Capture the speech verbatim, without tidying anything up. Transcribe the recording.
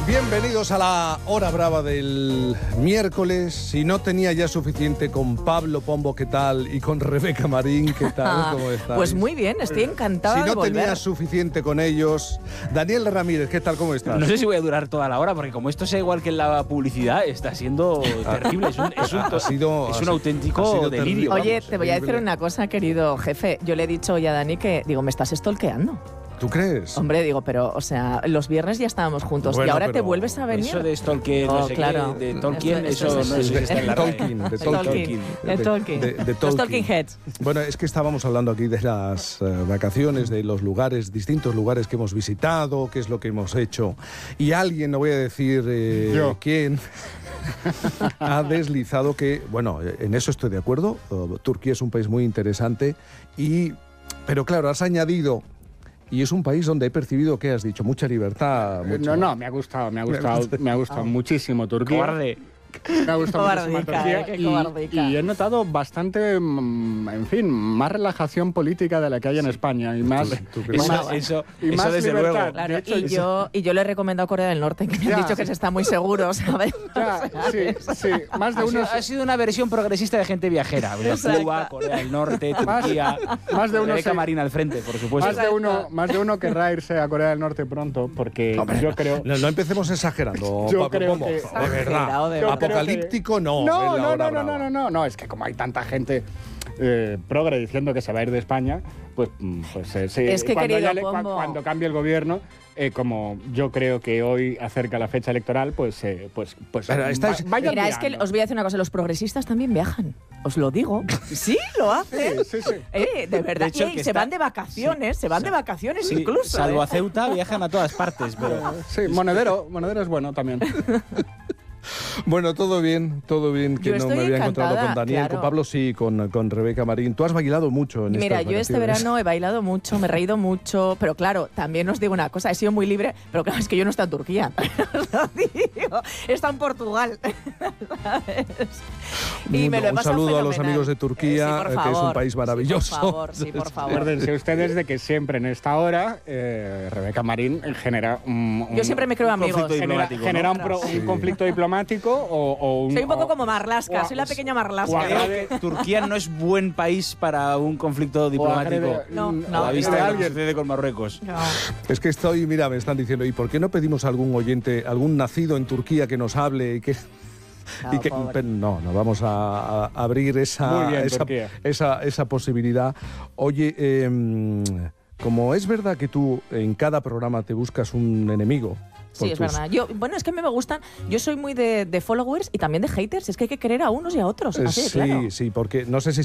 Bienvenidos a la hora brava del miércoles. Si no tenía ya suficiente con Pablo Pombo, ¿qué tal? Y con Rebeca Marín, ¿qué tal? ¿Cómo estás? Pues muy bien, estoy encantada Si no de volver. tenía suficiente con ellos, Daniel Ramírez, ¿qué tal? ¿Cómo estás? No sé si voy a durar toda la hora, porque como esto sea igual que en la publicidad, está siendo terrible. Es un, es un, Ha sido- es ha un sido- auténtico ha sido delirio. terrible. Oye, Vamos, te voy a decir terrible. una cosa, querido jefe. Yo le he dicho hoy a Dani que, digo, me estás stalkeando. ¿Tú crees? Hombre, digo, pero, o sea, los viernes ya estábamos juntos Bueno, y ahora te pero vuelves a venir. Eso de Tolkien, Oh, no sé claro. qué, de Tolkien, Eso- eso, eso no es- sé si está en la RAE. Tolkien, de De Tolkien. Tolkien. De Tolkien. De- de Los Tolkien. Talking Heads. Bueno, es que estábamos hablando aquí de las eh, vacaciones, de los lugares, distintos lugares que hemos visitado, qué es lo que hemos hecho. Y alguien, no voy a decir eh, Yo. quién, ha deslizado que, bueno, en eso estoy de acuerdo. uh, Turquía es un país muy interesante, y, pero claro, has añadido, y es un país donde he percibido, ¿qué has dicho? Mucha libertad. Eh, mucho- No, no, me ha gustado, me ha gustado, me ha gustado muchísimo Turquía. Cobarde. Me ha gustado muchísimo Cobardica, Turquía eh, qué y, cobardica. y he notado bastante, mm, en fin, más relajación política de la que hay en España y más, ¿Tú crees? y Eso, más, eso, y eso más desde libertad. luego. Claro, De hecho, y, yo, y yo le he recomendado a Corea del Norte, que me Ya, han dicho que sí. se está muy seguro, ¿sabes? Ya, sí, sí, más de Ha uno, sido, ha sido una versión progresista de gente viajera. Exacto. Cuba, Corea del Norte, Más- Turquía. más de uno Rebeca se- Marín al frente, por supuesto. más de uno, más de uno querrá irse a Corea del Norte pronto, porque yo creo. No, no empecemos exagerando, Yo Pablo creo Pombo. que- De Exagerado, verdad. de verdad. Apocalíptico no. No, en la no, hora no, no, brava. no, no, no, no, es que como hay tanta gente eh, progre diciendo que se va a ir de España, pues, mm, pues eh, sí, Es que, cuando, querido ya le- cua- Pombo. cuando cambie el gobierno, eh, como yo creo que hoy acerca la fecha electoral, pues, eh, pues, pues Pero estáis- va- vayan Mira, es que mirando. os voy a decir una cosa, los progresistas también viajan, os lo digo. Sí, lo hacen. Sí, sí, sí. Eh, de verdad, De hecho, y que se está- van de vacaciones, se van de vacaciones Sí, incluso. salvo ¿eh? a Ceuta, viajan a todas partes, pero... Sí, Monedero, Monedero es bueno también. Bueno, todo bien, todo bien, que Yo no estoy me había encontrado encantada, con Daniel, claro. con Pablo sí, con, con Rebeca Marín. Tú has bailado mucho en Mira, estas yo este vacaciones. verano he bailado mucho, me he reído mucho, pero claro, también os digo una cosa, he sido muy libre, pero claro, es que yo no estoy en Turquía, os lo digo, he estado en Portugal, ¿sabes? Y Un- me lo he un pasado saludo a los fenomenal. amigos de Turquía, Eh, sí, por eh, que es un favor, país sí, maravilloso. por favor, sí, por favor. Acuérdense ustedes de que siempre en esta hora eh, Rebeca Marín genera un, un- Yo siempre me creo un amigos. conflicto genera, diplomático, genera ¿no? un, pro- un Sí. conflicto diplomático o, o un, Soy un poco o- como Marlaska, o- soy la pequeña o Marlaska. agrade- Creo que Turquía no es buen país para un conflicto diplomático. agrede- No, mm, no. A la agrede vista a de lo que alguien. sucede con Marruecos. No. Es que estoy, mira, me están diciendo, ¿y por qué no pedimos a algún oyente, algún nacido en Turquía que nos hable y que... No, y que- pobre. pero no, no vamos a, a abrir esa, Muy bien, esa, Turquía. esa, esa posibilidad. Oye, em, como es verdad que tú en cada programa te buscas un enemigo. por Sí, es tus- verdad. Yo, bueno, es que a mí me gustan. Yo soy muy de, de followers y también de haters. Es que hay que querer a unos y a otros. Eh, Así de sí, claro. sí, porque no sé si